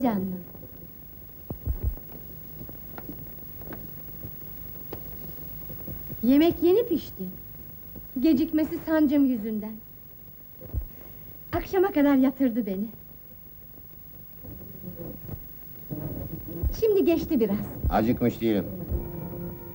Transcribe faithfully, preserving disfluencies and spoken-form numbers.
Canım. Yemek yeni pişti. Gecikmesi sancım yüzünden. Akşama kadar yatırdı beni. Şimdi geçti biraz. Acıkmış değilim.